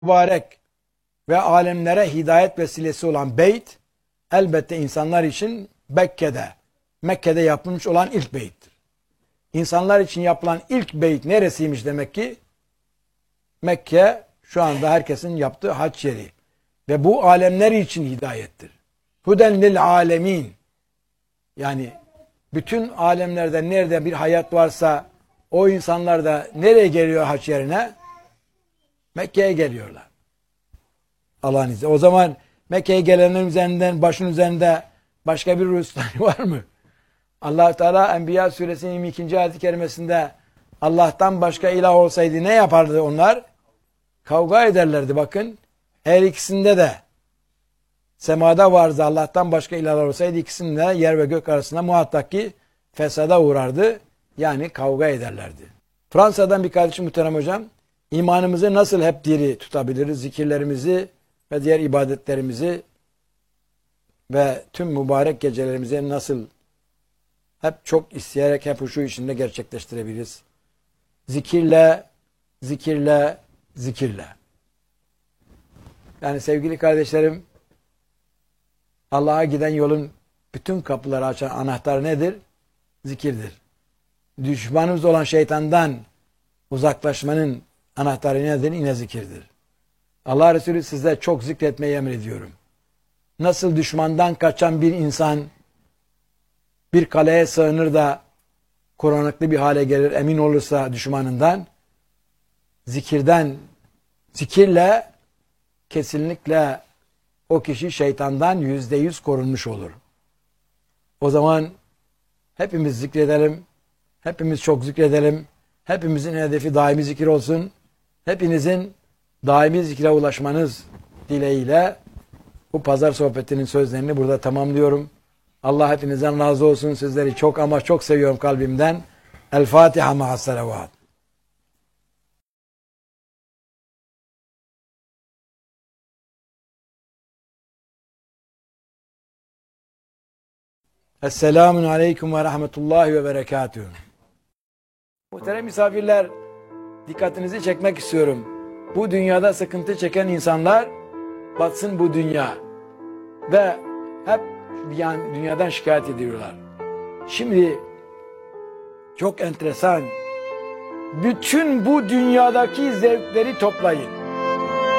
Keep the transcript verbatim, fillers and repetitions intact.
mübarek ve alemlere hidayet vesilesi olan beyt, elbette insanlar için Mekke'de, Mekke'de yapılmış olan ilk beyttir. İnsanlar için yapılan ilk beyt neresiymiş demek ki? Mekke şu anda herkesin yaptığı hac yeri. Ve bu alemler için hidayettir. Huden lil alemin. Yani bütün alemlerde nerede bir hayat varsa o insanlar da nereye geliyor hac yerine? Mekke'ye geliyorlar. Allah'ın izniyle. O zaman Mekke'ye gelenlerin üzerinden, başın üzerinde başka bir Ruslan var mı? Allah Teala Enbiya suresinin yirmi ikinci ayet-i kerimesinde Allah'tan başka ilah olsaydı ne yapardı onlar? Kavga ederlerdi bakın. Her ikisinde de semada vardı Allah'tan başka ilahlar olsaydı ikisinde yer ve gök arasında muhakkak ki fesada uğrardı. Yani kavga ederlerdi. Fransa'dan bir kardeşim muhterem hocam, imanımızı nasıl hep diri tutabiliriz? Zikirlerimizi ve diğer ibadetlerimizi ve tüm mübarek gecelerimizi nasıl hep çok isteyerek, hep huşu içinde gerçekleştirebiliriz? Zikirle, zikirle, zikirle. Yani sevgili kardeşlerim, Allah'a giden yolun bütün kapıları açan anahtar nedir? Zikirdir. Düşmanımız olan şeytandan uzaklaşmanın anahtarı nedir? Yine zikirdir. Allah Resulü size çok zikretmeyi emrediyorum. Nasıl düşmandan kaçan bir insan bir kaleye sığınır da korunaklı bir hale gelir, emin olursa düşmanından, zikirden, zikirle kesinlikle o kişi şeytandan yüzde yüz korunmuş olur. O zaman hepimiz zikredelim, hepimiz çok zikredelim, hepimizin hedefi daimi zikir olsun, hepinizin daimi zikre ulaşmanız dileğiyle bu pazar sohbetinin sözlerini burada tamamlıyorum. Allah hepinizden razı olsun. Sizleri çok ama çok seviyorum kalbimden. El Fatiha ma'as salavat. Esselamun aleyküm ve rahmetullahi ve berekatühü. Muhterem misafirler, dikkatinizi çekmek istiyorum. Bu dünyada sıkıntı çeken insanlar batsın bu dünya. Ve hep yani dünyadan şikayet ediyorlar. Şimdi çok enteresan. Bütün bu dünyadaki zevkleri toplayın.